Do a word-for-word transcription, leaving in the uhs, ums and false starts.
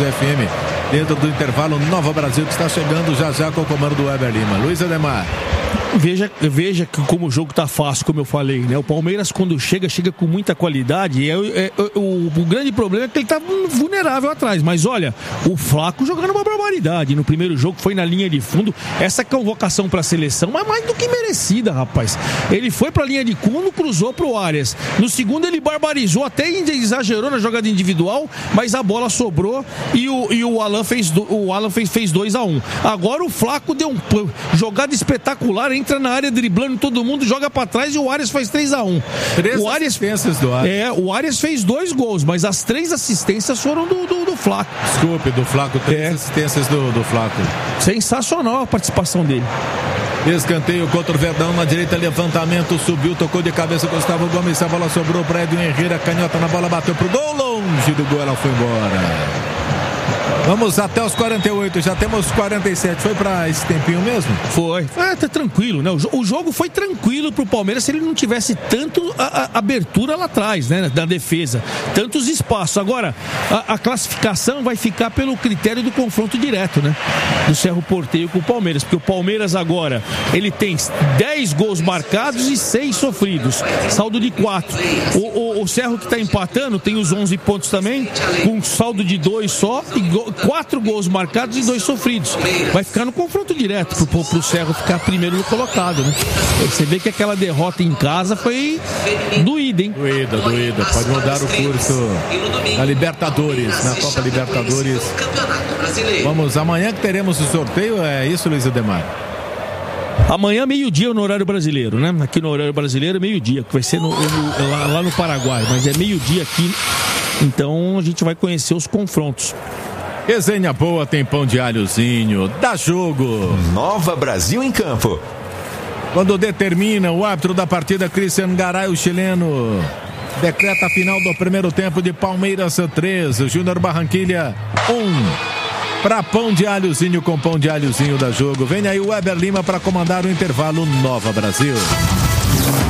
F M, dentro do intervalo Nova Brasil, que está chegando já já com o comando do Weber Lima. Luiz Ademar. Veja, veja que como o jogo tá fácil, como eu falei, né? O Palmeiras, quando chega, chega com muita qualidade. E é, é, é, o, o grande problema é que ele tá vulnerável atrás. Mas olha, o Flaco jogando uma barbaridade. No primeiro jogo foi na linha de fundo. Essa convocação pra seleção é mais do que merecida, rapaz. Ele foi pra linha de fundo, cruzou pro Arias. No segundo ele barbarizou, até exagerou na jogada individual, mas a bola sobrou e o, e o Alan fez do, o Alan fez, fez dois a um. Agora o Flaco deu uma jogada espetacular, hein? Entra na área driblando todo mundo, joga pra trás e o Arias faz três a um. Três o Arias, assistências do Arias. É, o Arias fez dois gols, mas as três assistências foram do, do, do Flaco. Desculpe, do Flaco, três é. assistências do, do Flaco. Sensacional a participação dele. Escanteio contra o Verdão, na direita, levantamento, subiu, tocou de cabeça Gustavo Gomes, a bola sobrou para Edwin Herrera, canhota na bola, bateu pro gol, longe do gol, ela foi embora. Vamos até os quarenta e oito, já temos quarenta e sete. Foi pra esse tempinho mesmo? Foi. É, tá tranquilo, né? O jogo foi tranquilo pro Palmeiras se ele não tivesse tanto a, a abertura lá atrás, né? Da defesa. Tantos espaços. Agora, a, a classificação vai ficar pelo critério do confronto direto, né? Do Cerro Porteño com o Palmeiras. Porque o Palmeiras agora, ele tem dez gols marcados e seis sofridos. Saldo de quatro. O, o, o Cerro que tá empatando tem os onze pontos também, com saldo de dois só e go, quatro gols marcados e dois sofridos. Vai ficar no confronto direto pro, pro Cerro ficar primeiro no colocado, né? Você vê que aquela derrota em casa foi doída, hein? Doída, doída. Pode mudar o curso da Libertadores, na Copa Libertadores. Vamos, amanhã que teremos o sorteio, é isso, Luiz Ademar? Amanhã, meio-dia no horário brasileiro, né? Aqui no horário brasileiro, meio-dia, que vai ser no, no, lá, lá no Paraguai, mas é meio-dia aqui. Então a gente vai conhecer os confrontos. Resenha boa, tem pão de alhozinho, dá jogo. Nova Brasil em campo. Quando determina o árbitro da partida, Cristian Garay, o chileno, decreta a final do primeiro tempo de Palmeiras três, Júnior Barranquilha um. Para pão de alhozinho com pão de alhozinho da jogo. Vem aí o Weber Lima para comandar o intervalo Nova Brasil.